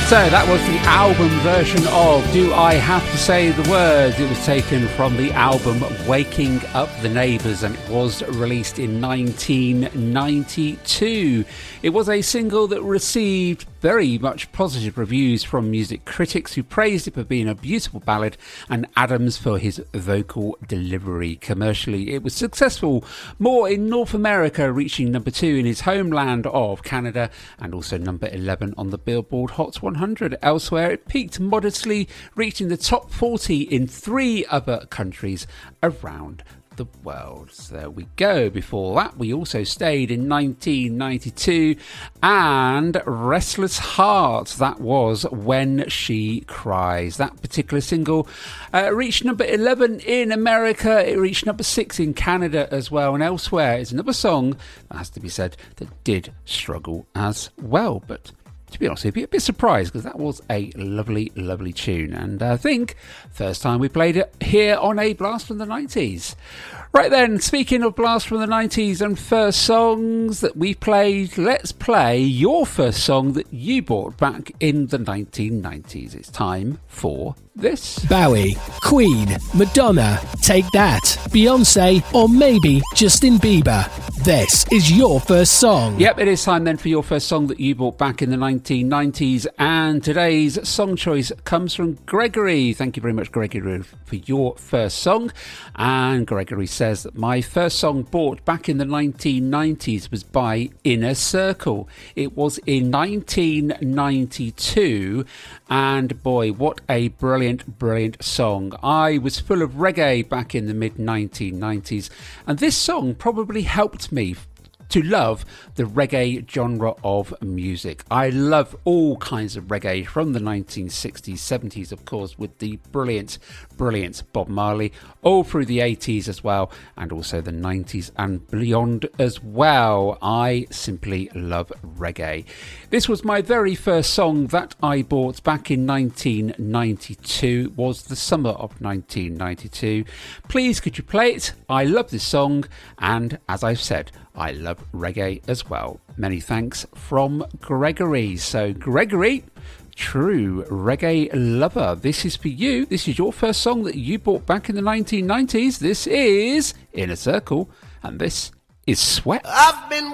So that was the album version of Do I Have to Say the Words. It was taken from the album Waking Up the Neighbours, and it was released in 1992. It was a single that received very much positive reviews from music critics, who praised it for being a beautiful ballad, and Adams for his vocal delivery. Commercially, it was successful more in North America, reaching number 2 in his homeland of Canada, and also number 11 on the Billboard Hot 100. Elsewhere, it peaked modestly, reaching the top 40 in 3 other countries around the world. So there we go. Before that, we also stayed in 1992 and Restless Heart. That was When She Cries. That particular single reached number 11 in America. It reached number 6 in Canada as well, and elsewhere is another song that has to be said that did struggle as well. But to be honest, I'd be a bit surprised, because that was a lovely, lovely tune. And I think first time we played it here on A Blast from the 90s. Right then, speaking of Blast from the 90s and first songs that we played, let's play your first song that you bought back in the 1990s. It's time for this. Bowie, Queen, Madonna, Take That, Beyonce, or maybe Justin Bieber. This is your first song. Yep, it is time then for your first song that you bought back in the 1990s. And today's song choice comes from Gregory. Thank you very much, Gregory, for your first song. And Gregory says that my first song bought back in the 1990s was by Inner Circle. It was in 1992. And boy, what a brilliant, brilliant song. I was full of reggae back in the mid-1990s, and this song probably helped me to love the reggae genre of music. I love all kinds of reggae from the 1960s, 70s, of course, with the brilliant, brilliant Bob Marley, all through the 80s as well, and also the 90s and beyond as well. I simply love reggae. This was my very first song that I bought back in 1992. It was the summer of 1992. Please could you play it? I love this song, and as I've said, I love reggae as well. Many thanks from Gregory. So Gregory, true reggae lover, this is for you. This is your first song that you bought back in the 1990s. This is Inner Circle, and this is Sweat. I've been